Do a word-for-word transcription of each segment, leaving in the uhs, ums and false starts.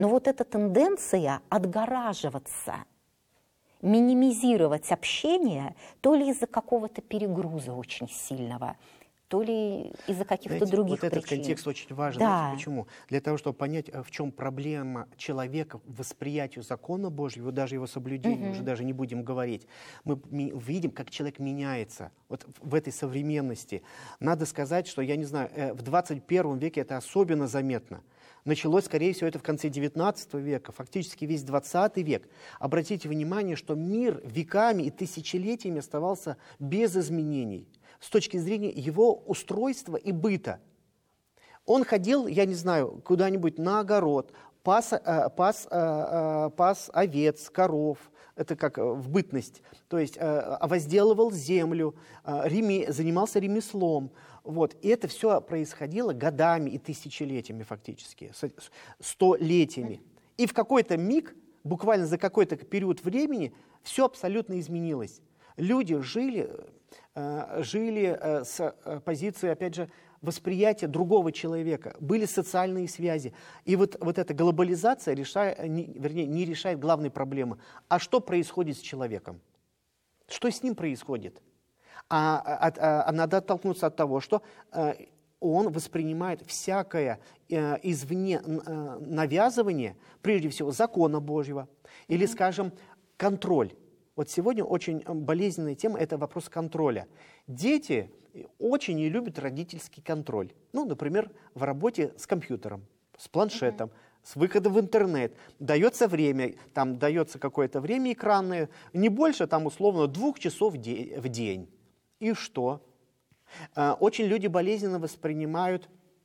Но вот эта тенденция отгораживаться, минимизировать общение, то ли из-за какого-то перегруза очень сильного, то ли из-за каких-то других вот этот причин. контекст очень важен. Да. Знаете, почему? Для того, чтобы понять, в чем проблема человека в восприятии закона Божьего, даже его соблюдения, угу. уже даже не будем говорить. Мы видим, как человек меняется вот в этой современности. Надо сказать, что, я не знаю, в двадцать первом веке это особенно заметно. Началось, скорее всего, это в конце девятнадцатого века, фактически весь двадцатый век. Обратите внимание, что мир веками и тысячелетиями оставался без изменений с точки зрения его устройства и быта. Он ходил, я не знаю, куда-нибудь на огород, пас, э, пас, э, пас овец, коров, это как в бытность, то есть э, возделывал землю, э, реме, занимался ремеслом. Вот. И это все происходило годами и тысячелетиями фактически, столетиями. И в какой-то миг, буквально за какой-то период времени, все абсолютно изменилось. Люди жили, э, жили э, с э, позиции, опять же, восприятия другого человека, были социальные связи. И вот, вот эта глобализация решает, не, вернее, не решает главной проблемы. А что происходит с человеком? Что с ним происходит? А, а, а надо оттолкнуться от того, что э, он воспринимает всякое э, извне э, навязывание, прежде всего, закона Божьего, или, скажем, контроль. Вот сегодня очень болезненная тема – это вопрос контроля. Дети очень не любят родительский контроль. Ну, например, в работе с компьютером, с планшетом, mm-hmm. с выходом в интернет. Дается время, там дается какое-то время экранное, не больше, там, условно, двух часов в день. И что? Очень люди болезненно воспринимают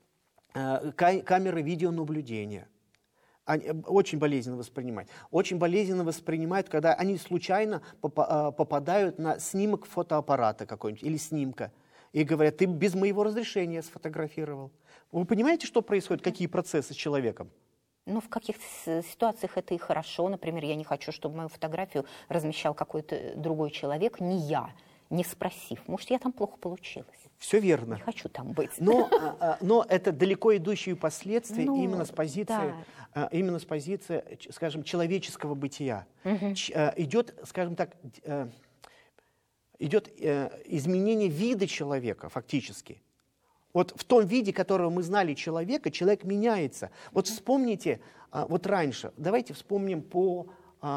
камеры видеонаблюдения. Они очень болезненно воспринимают. Очень болезненно воспринимают, когда они случайно попадают на снимок фотоаппарата какой-нибудь или снимка. И говорят, ты без моего разрешения сфотографировал. Вы понимаете, что происходит, какие процессы с человеком? Ну, в каких-то ситуациях это и хорошо. Например, я не хочу, чтобы мою фотографию размещал какой-то другой человек, не я, не спросив. Может, я там плохо получилась. Все верно. Не хочу там быть. Но, но это далеко идущие последствия ну, именно, с позиции, да. именно с позиции, скажем, человеческого бытия. Угу. Идет, скажем так, идет изменение вида человека фактически. Вот в том виде, которого мы знали человека, человек меняется. Вот вспомните, вот раньше, давайте вспомним по,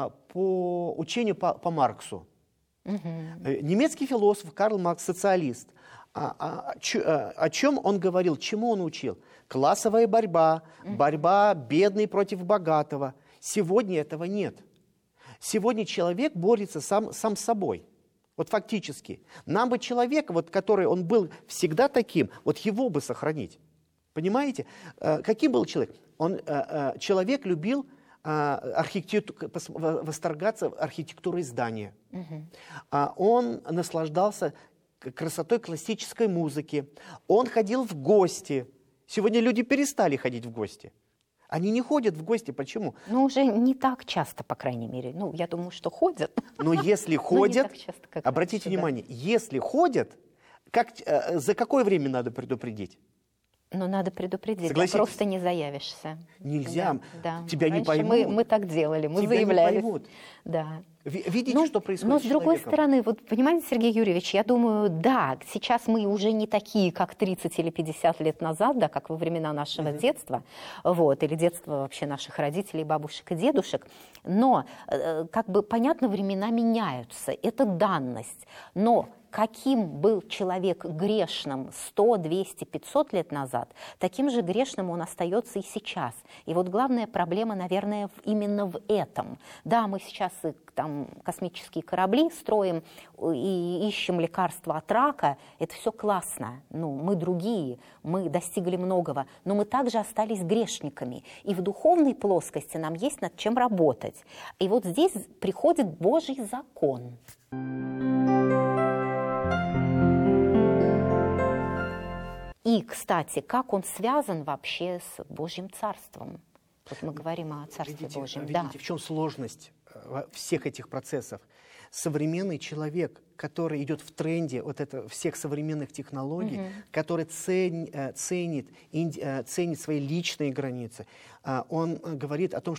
по учению по, по Марксу. Угу. Немецкий философ Карл Маркс, социалист. А, а, ч, а, о чем он говорил, чему он учил? Классовая борьба, угу. борьба бедный против богатого. Сегодня этого нет. Сегодня человек борется сам, сам с собой. Вот фактически. Нам бы человека, вот, который он был всегда таким, вот его бы сохранить. Понимаете? Э, каким был человек? Он, э, э, человек любил э, архитекту... восторгаться архитектурой здания. Угу. Э, он наслаждался красотой классической музыки. Он ходил в гости. Сегодня люди перестали ходить в гости. Они не ходят в гости. Почему? Ну, уже не так часто, по крайней мере. Ну, я думаю, что ходят. Но если ходят, обратите внимание, если ходят, как, за какое время надо предупредить? Ну, надо предупредить, да, просто не заявишься. Нельзя, да, да. тебя Раньше не поймут. Мы, мы так делали, мы тебя заявлялись. Не поймут. Да. Видите, но, что происходит но с с другой человеком? стороны, вот понимаете, Сергей Юрьевич, я думаю, да, сейчас мы уже не такие, как тридцать или пятьдесят лет назад, да, как во времена нашего mm-hmm. детства, вот, или детства вообще наших родителей, бабушек и дедушек, но, э, как бы, понятно, времена меняются, это данность, но каким был человек грешным сто, двести, пятьсот лет назад, таким же грешным он остается и сейчас. И вот главная проблема, наверное, в, именно в этом. Да, мы сейчас и, там, космические корабли строим и ищем лекарства от рака, это все классно. Ну, мы другие, мы достигли многого, но мы также остались грешниками. И в духовной плоскости нам есть над чем работать. И вот здесь приходит Божий закон. И, кстати, как он связан вообще с Божьим Царством? Вот мы говорим о Царстве видите, Божьем. Видите, Да. в чем сложность всех этих процессов? Современный человек, который идет в тренде вот это, всех современных технологий, угу. который цен, ценит, ценит свои личные границы, он говорит о том, что